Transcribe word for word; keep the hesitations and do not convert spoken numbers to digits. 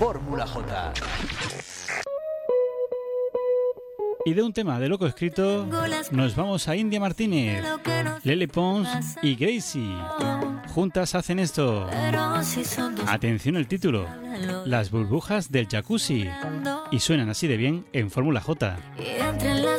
Fórmula J. Y de un tema de loco escrito nos vamos a India Martínez, Lele Pons y Gracie. Juntas hacen esto. Atención al título, Las burbujas del jacuzzi. Y suenan así de bien en Fórmula J. Y entre las